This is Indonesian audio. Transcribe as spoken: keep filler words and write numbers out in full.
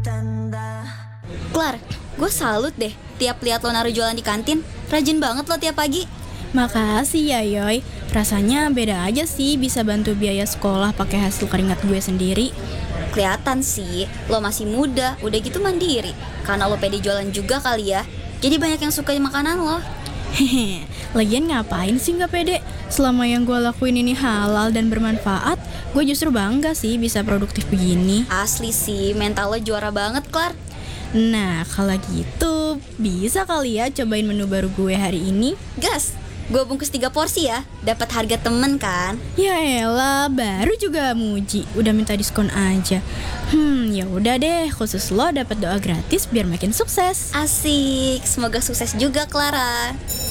Klar, gue salut deh tiap lihat lo naruh jualan di kantin. Rajin banget lo tiap pagi. Makasih ya Yoy, rasanya beda aja sih bisa bantu biaya sekolah pakai hasil keringat gue sendiri. Kelihatan sih, lo masih muda, udah gitu mandiri. Karena lo pede jualan juga kali ya. Jadi banyak yang suka makanan lo. Hehe, lagian ngapain sih gak pede? Selama yang gue lakuin ini halal dan bermanfaat, gue justru bangga sih bisa produktif begini. Asli sih, mental lo juara banget, Klar. Nah, kalau gitu bisa kali ya cobain menu baru gue hari ini. Gas, gue bungkus tiga porsi ya. Dapat harga temen kan? Ya elah, baru juga muji, udah minta diskon aja. Hmm, ya udah deh, khusus lo dapat doa gratis biar makin sukses. Asik, semoga sukses juga, Clara.